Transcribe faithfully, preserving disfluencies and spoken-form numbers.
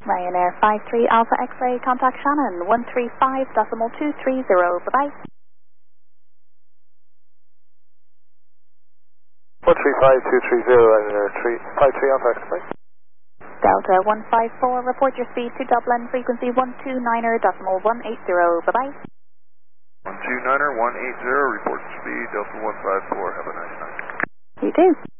Ryanair five three Alpha X-ray, contact Shannon, one three five decimal two three zero, bye-bye. one three five two three zero, Ryanair five three Alpha X-ray. Delta one five four, report your speed to Dublin, frequency one two niner decimal one eight zero, bye-bye. one two niner one eight zero, report speed, Delta one five four, have a nice night. You too.